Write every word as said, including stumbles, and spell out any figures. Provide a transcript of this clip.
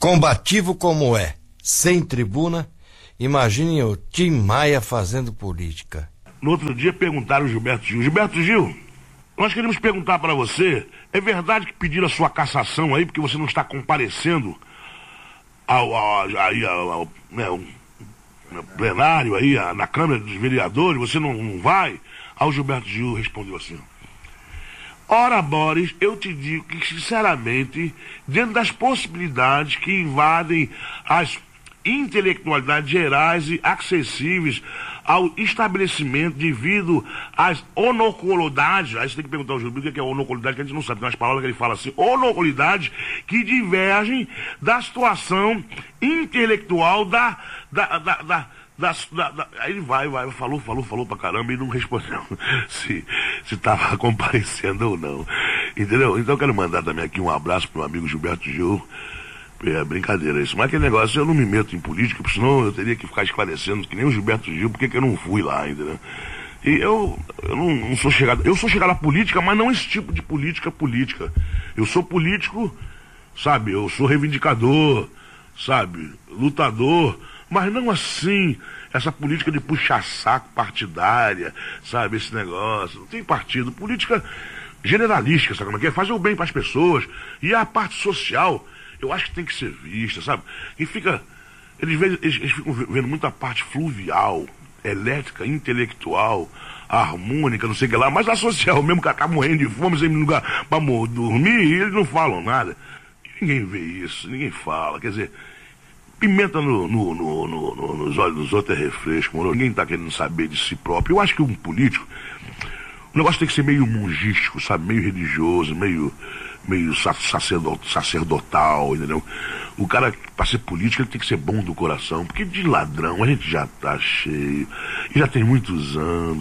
Combativo como é, sem tribuna, imaginem o Tim Maia fazendo política. No outro dia perguntaram ao Gilberto Gil, Gilberto Gil, nós queremos perguntar para você, é verdade que pediram a sua cassação aí, porque você não está comparecendo ao, ao, aí, ao, ao, né, ao, ao plenário aí, na Câmara dos Vereadores, você não, não vai? Aí o Gilberto Gil respondeu assim: ora, Boris, eu te digo que, sinceramente, dentro das possibilidades que invadem as intelectualidades gerais e acessíveis ao estabelecimento devido às onocolidades, aí você tem que perguntar ao Gilberto o que é onocolidade, que a gente não sabe, tem umas palavras que ele fala assim, onocolidades que divergem da situação intelectual da... da, da, da Da, da, da, aí ele vai, vai, falou, falou, falou pra caramba e não respondeu se se tava comparecendo ou não, entendeu? Então eu quero mandar também aqui um abraço pro meu amigo Gilberto Gil. É brincadeira isso, mas aquele negócio, eu não me meto em política, porque senão eu teria que ficar esclarecendo que nem o Gilberto Gil, porque que eu não fui lá, entendeu? E eu, eu não, não sou chegado, eu sou chegado à política, mas não esse tipo de política política. Eu sou político, sabe, eu sou reivindicador, sabe, lutador, mas não assim, essa política de puxar saco partidária, sabe, esse negócio, não tem partido, política generalística, sabe como é que é? Fazer o bem para as pessoas, e a parte social, eu acho que tem que ser vista, sabe, e fica, eles, eles, eles ficam vendo muita parte fluvial, elétrica, intelectual, harmônica, não sei o que lá, mas a social mesmo, que tá morrendo de fome, sem lugar para dormir, e eles não falam nada, ninguém vê isso, ninguém fala, quer dizer, pimenta no, no, no, no, no, nos olhos dos outros é refresco, mano. Ninguém tá querendo saber de si próprio. Eu acho que um político, o negócio tem que ser meio mongístico, sabe? Meio religioso, meio, meio sacerdot, sacerdotal, entendeu? O cara, para ser político, ele tem que ser bom do coração, porque de ladrão a gente já tá cheio, e já tem muitos anos.